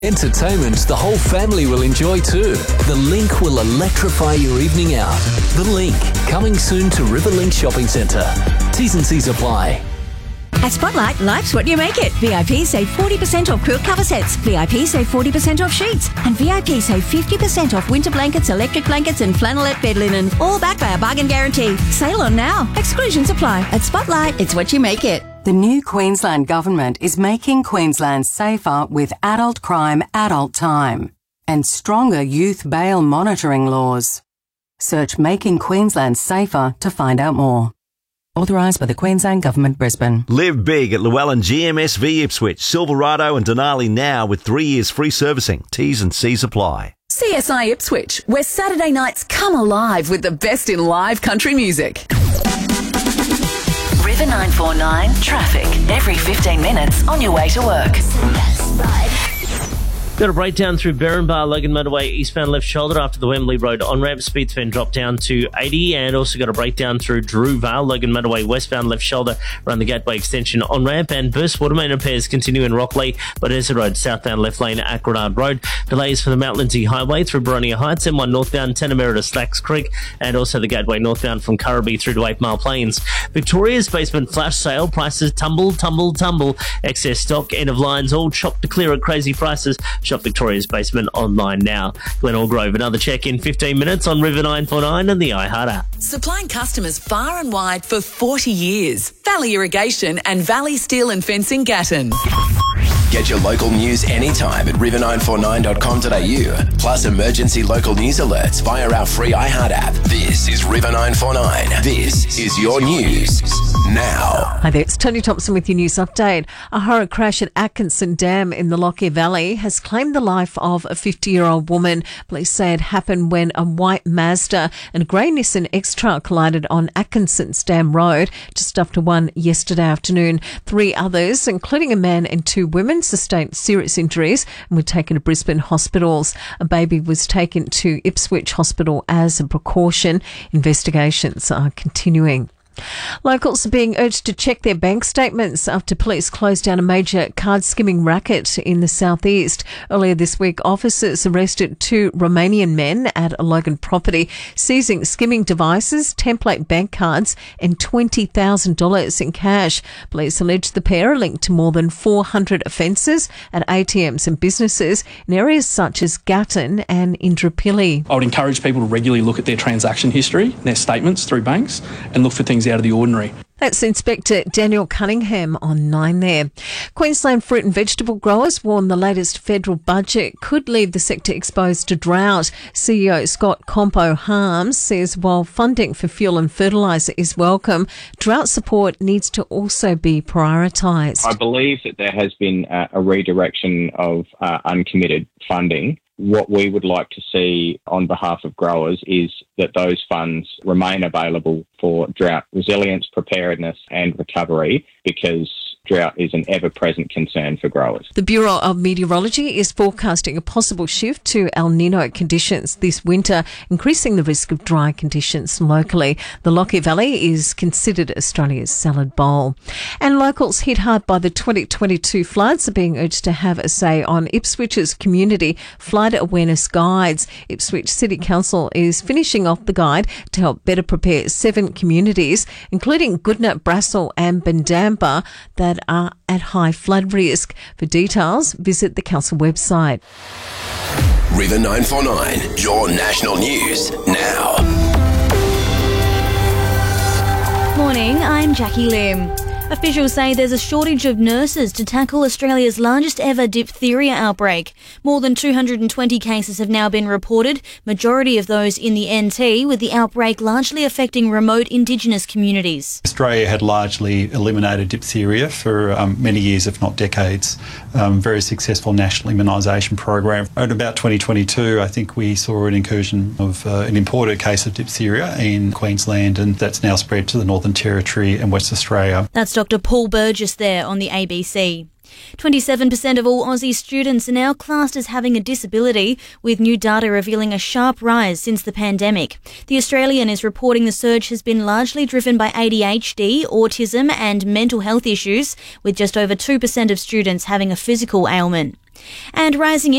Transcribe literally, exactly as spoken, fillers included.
Entertainment the whole family will enjoy too. The Link will electrify your evening out. The Link, coming soon to Riverlink Shopping Centre. T's and C's apply. At Spotlight, life's what you make it. V I P save forty percent off quilt cover sets. V I P save forty percent off sheets. And V I P save fifty percent off winter blankets, electric blankets and flannelette bed linen. All backed by a bargain guarantee. Sale on now. Exclusions apply. At Spotlight, it's what you make it. The new Queensland Government is making Queensland safer with adult crime adult time and stronger youth bail monitoring laws. Search Making Queensland Safer to find out more. Authorised by the Queensland Government, Brisbane. Live big at Llewellyn G M S V Ipswich, Silverado and Denali now with three years free servicing. T's and C's apply. C S I Ipswich, where Saturday nights come alive with the best in live country music. River nine four nine traffic every fifteen minutes on your way to work. Got a breakdown through Berrinbar, Logan Motorway, eastbound left shoulder after the Wembley Road on-ramp. Speed's been dropped down to eighty, and also got a breakdown through Drew Vale, Logan Motorway, westbound left shoulder around the Gateway Extension on-ramp. And burst water main repairs continue in Rockley, Bethesda Road, southbound left lane, Aquadard Road. Delays for the Mount Lindsay Highway through Boronia Heights, M one northbound, Tanamera to Stacks Creek, and also the Gateway northbound from Currabee through to Eight Mile Plains. Victoria's basement flash sale, prices tumble, tumble, tumble. Excess stock, end of lines, all chopped to clear at crazy prices. Shop Victoria's basement online now. Glenelg Grove, another check in fifteen minutes on River nine four nine and the iHeart app. Supplying customers far and wide for forty years. Valley Irrigation and Valley Steel and Fencing Gatton. Get your local news anytime at river nine four nine dot com dot a u. Plus emergency local news alerts via our free iHeart app. This is River nine four nine. This is your news now. Hi there, it's Tony Thompson with your news update. A horror crash at Atkinson Dam in the Lockyer Valley has claimed the life of a fifty-year-old woman. Police say it happened when a white Mazda and a grey Nissan X-Trail collided on Atkinson's Dam Road just after one yesterday afternoon. Three others, including a man and two women, sustained serious injuries and were taken to Brisbane hospitals. A baby was taken to Ipswich Hospital as a precaution. Investigations are continuing. Locals are being urged to check their bank statements after police closed down a major card skimming racket in the southeast. Earlier this week, officers arrested two Romanian men at a Logan property, seizing skimming devices, template bank cards and twenty thousand dollars in cash. Police allege the pair are linked to more than four hundred offences at A T Ms and businesses in areas such as Gatton and Indooroopilly. I would encourage people to regularly look at their transaction history, their statements through banks, and look for things out of the ordinary. That's Inspector Daniel Cunningham on Nine there. Queensland fruit and vegetable growers warn the latest federal budget could leave the sector exposed to drought. C E O Scott Compo Harms says while funding for fuel and fertiliser is welcome, drought support needs to also be prioritised. I believe that there has been a, a redirection of uh, uncommitted funding. What we would like to see on behalf of growers is that those funds remain available for drought resilience, preparedness and recovery, because drought is an ever-present concern for growers. The Bureau of Meteorology is forecasting a possible shift to El Nino conditions this winter, increasing the risk of dry conditions locally. The Lockyer Valley is considered Australia's salad bowl. And locals hit hard by the twenty twenty-two floods are being urged to have a say on Ipswich's community flood awareness guides. Ipswich City Council is finishing off the guide to help better prepare seven communities, including Goodna, Brassel and Bendamba, that are at high flood risk. For details, visit the council website. River nine four nine, your national news now. Morning, I'm Jackie Lim. Officials say there's a shortage of nurses to tackle Australia's largest ever diphtheria outbreak. More than two hundred twenty cases have now been reported, majority of those in the N T, with the outbreak largely affecting remote Indigenous communities. Australia had largely eliminated diphtheria for um, many years, if not decades. Um, very successful national immunisation program. At about twenty twenty-two, I think we saw an incursion of uh, an imported case of diphtheria in Queensland, and that's now spread to the Northern Territory and West Australia. That's Doctor Paul Burgess there on the A B C. twenty-seven percent of all Aussie students are now classed as having a disability, with new data revealing a sharp rise since the pandemic. The Australian is reporting the surge has been largely driven by A D H D, autism and mental health issues, with just over two percent of students having a physical ailment. And rising